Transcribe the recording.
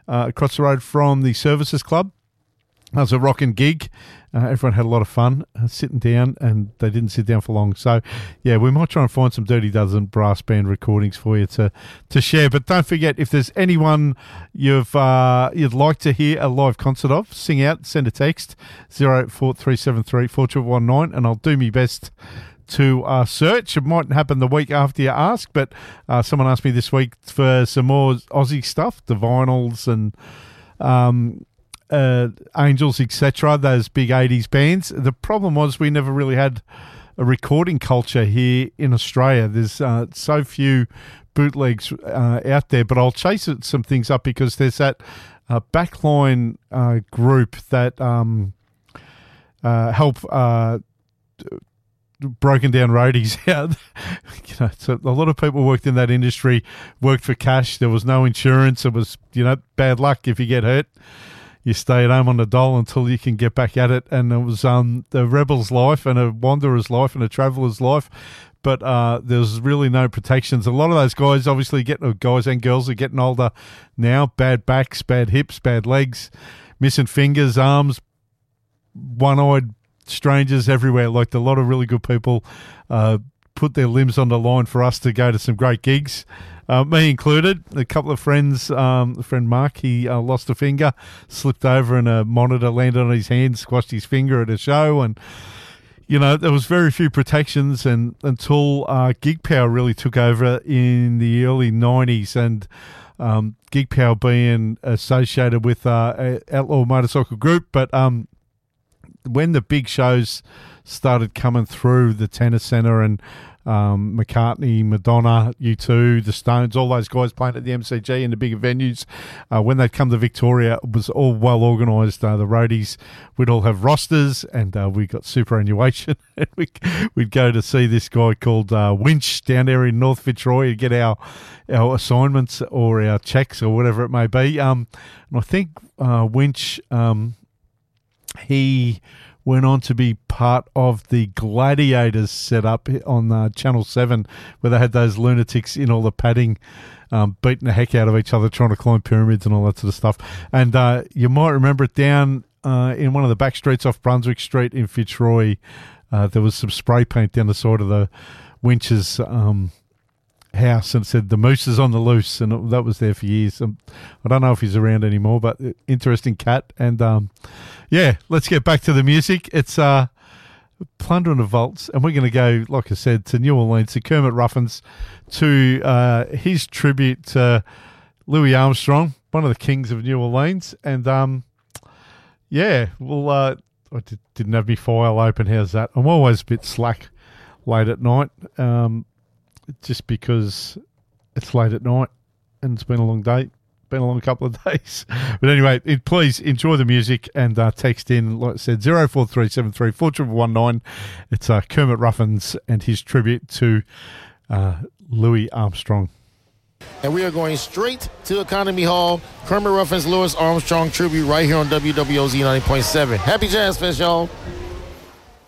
across the road from the Services Club. That was a rocking gig. Everyone had a lot of fun sitting down, and they didn't sit down for long. So, yeah, we might try and find some Dirty Dozen brass band recordings for you to share. But don't forget, if there's anyone you'd like to hear a live concert of, sing out, send a text, 04373 4219, and I'll do my best to search. It might happen the week after you ask, but someone asked me this week for some more Aussie stuff, the vinyls and Angels, etc., those big 80s bands. The problem was we never really had a recording culture here in Australia. There's so few bootlegs out there, but I'll chase some things up because there's that Backline group that help broken down roadies out. So a lot of people worked in that industry, worked for cash. There was no insurance. It was, bad luck if you get hurt. You stay at home on the dole until you can get back at it. And it was the rebel's life and a wanderer's life and a traveller's life. But there's really no protections. A lot of those guys, obviously, guys and girls are getting older now. Bad backs, bad hips, bad legs, missing fingers, arms, one-eyed strangers everywhere. Like a lot of really good people put their limbs on the line for us to go to some great gigs. Me included. A couple of friends, friend Mark, he lost a finger, slipped over and a monitor landed on his hand, squashed his finger at a show, and there was very few protections until Gig Power really took over in the early 90s, and Gig Power being associated with Outlaw Motorcycle Group, but when the big shows started coming through, the Tennis Centre and McCartney, Madonna, U2, the Stones, all those guys playing at the MCG and the bigger venues, when they'd come to Victoria, it was all well organised. The roadies, we'd all have rosters, and we got superannuation. And we'd go to see this guy called Winch down there in North Fitzroy to get our assignments or our checks or whatever it may be. And I think Winch, he went on to be part of the Gladiators setup on Channel 7, where they had those lunatics in all the padding, beating the heck out of each other, trying to climb pyramids and all that sort of stuff. And you might remember it down in one of the back streets off Brunswick Street in Fitzroy. There was some spray paint down the side of the Winch's house, and it said "The Moose is on the loose," and that was there for years. I don't know if he's around anymore, but interesting cat. And let's get back to the music. It's Plunder and the Vaults, and we're going to go, like I said, to New Orleans, to Kermit Ruffins, to his tribute to Louis Armstrong, one of the kings of New Orleans. And I didn't have my file open. How's that? I'm always a bit slack late at night. Just because it's late at night and it's been a long day, been a long couple of days. But anyway, please enjoy the music and text in, like I said, 04373 4119. It's Kermit Ruffins and his tribute to Louis Armstrong. And we are going straight to Economy Hall. Kermit Ruffins, Louis Armstrong tribute right here on WWOZ 90.7. Happy Jazz Fest, y'all.